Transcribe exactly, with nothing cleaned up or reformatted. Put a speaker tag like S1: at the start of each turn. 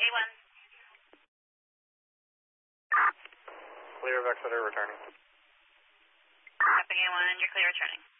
S1: one.
S2: Clear of Exeter, returning.
S1: Tapping A one, you're clear returning.